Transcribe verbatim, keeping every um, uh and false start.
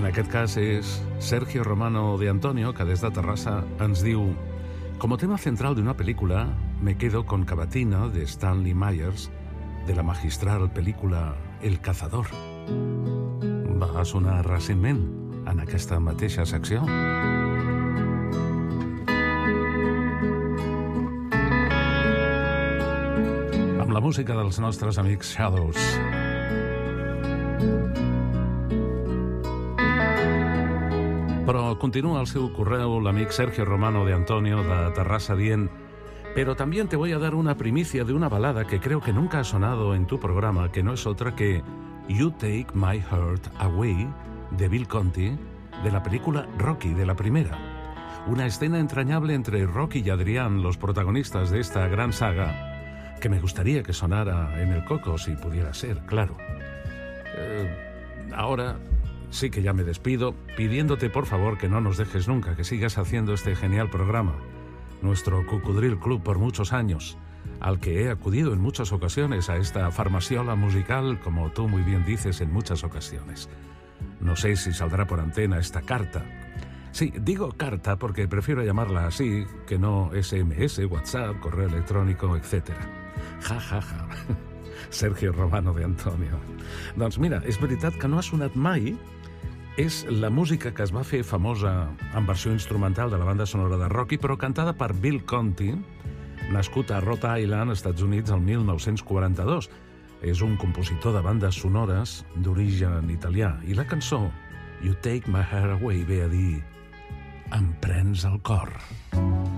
aquest cas és Sergio Romano de Antonio, que des de Terrassa ens diu: como tema central de una película me quedo con Cavatina de Stanley Myers, de la magistral pel·lícula El cazador. Va sonar recentment en aquesta mateixa secció. Amb la música dels nostres amics Shadows. Però continúa el seu correu l'amic Sergio Romano de Antonio de Terrassa dient: pero también te voy a dar una primicia de una balada que creo que nunca ha sonado en tu programa, que no es otra que You Take My Heart Away, de Bill Conti, de la película Rocky, de la primera. Una escena entrañable entre Rocky y Adrián, los protagonistas de esta gran saga, que me gustaría que sonara en el Coco, si pudiera ser, claro. Eh, ahora sí que ya me despido, pidiéndote por favor que no nos dejes nunca, que sigas haciendo este genial programa, nuestro Cocodril Club por muchos años, al que he acudido en muchas ocasiones, a esta farmaciola musical, como tú muy bien dices, en muchas ocasiones. No sé si saldrá por antena esta carta. Sí, digo carta porque prefiero llamarla así, que no S M S, WhatsApp, correo electrónico, etcètera. Ja, ja, ja. Sergio Romano de Antonio. Doncs mira, és veritat que no ha sonat mai. És la música que es va fer famosa en versió instrumental de la banda sonora de Rocky, però cantada per Bill Conti, nascut a Rhode Island, Estats Units, el mil nou-cents quaranta-dos. És un compositor de bandes sonores d'origen italià. I la cançó You Take My Heart Away ve a dir: em prens el cor.